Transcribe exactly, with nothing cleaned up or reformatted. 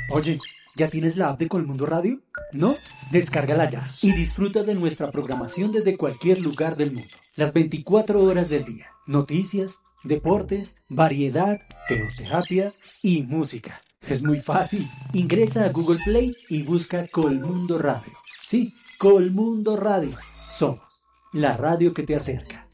Oye, ¿ya tienes la app de Colmundo Radio? ¿No? Descárgala ya y disfruta de nuestra programación desde cualquier lugar del mundo. Las veinticuatro horas del día. Noticias, deportes, variedad, teoterapia y música. Es muy fácil. Ingresa a Google Play y busca Colmundo Radio. Sí, Colmundo Radio. Somos la radio que te acerca.